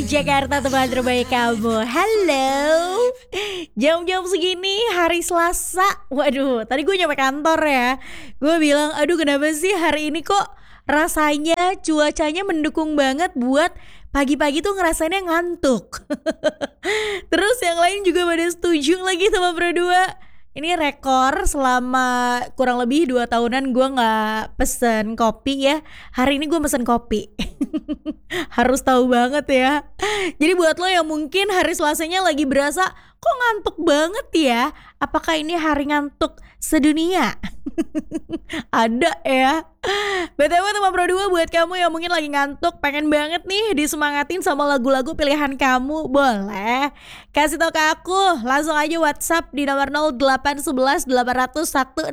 Jakarta, tempat terbaik kamu. Halo. Jam-jam segini hari Selasa. Waduh, tadi gue nyampe kantor ya. Gue bilang, aduh kenapa sih hari ini kok rasanya cuacanya mendukung banget buat pagi-pagi tuh ngerasainnya ngantuk. Terus yang lain juga pada setuju lagi sama berdua. Ini rekor selama kurang lebih 2 tahunan gue gak pesen kopi ya. Hari ini gue pesen kopi. Harus tahu banget ya. Jadi buat lo yang mungkin hari Selasanya lagi berasa kok ngantuk banget ya, apakah ini hari ngantuk sedunia? Ada ya. BTW teman Pro 2, buat kamu yang mungkin lagi ngantuk, pengen banget nih disemangatin sama lagu-lagu pilihan kamu, boleh kasih tau ke aku. Langsung aja WhatsApp di nomor 0811 800 105.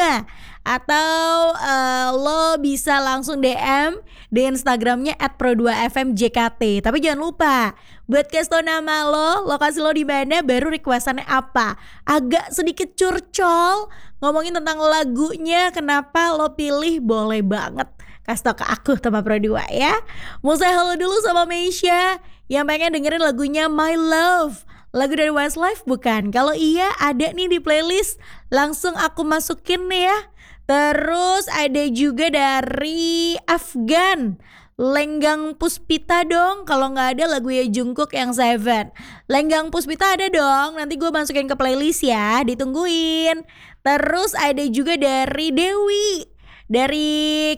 Atau lo bisa langsung DM di Instagramnya @pro2fmjkt. Tapi jangan lupa buat kasih tau nama lo, lokasi lo di mana, baru requestannya apa. Agak sedikit curcol ngomongin tentang lagunya, kenapa lo pilih, boleh banget kasih tau ke aku teman Pro 2 ya. Mau saya halo dulu sama Meisha yang pengen dengerin lagunya My Love, lagu dari Westlife bukan? Kalau iya ada nih di playlist, langsung aku masukin nih ya. Terus ada juga dari Afgan, Lenggang Puspita dong. Kalau nggak ada lagu ya Jungkook yang Seven. Lenggang Puspita ada dong, nanti gue masukin ke playlist ya, ditungguin. Terus ada juga dari Dewi, dari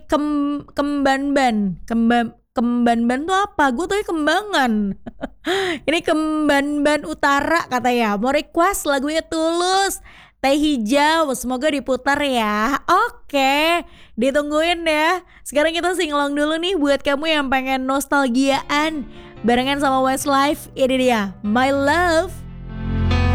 Kembanban. Kembanban tuh apa? Gue tau Kembangan. Ini Kembanban Utara katanya. Mau request lagunya Tulus, Teh Hijau, semoga diputar ya. Oke, ditungguin ya. Sekarang kita singelong dulu nih buat kamu yang pengen nostalgiaan barengan sama Westlife. Ini dia My Love.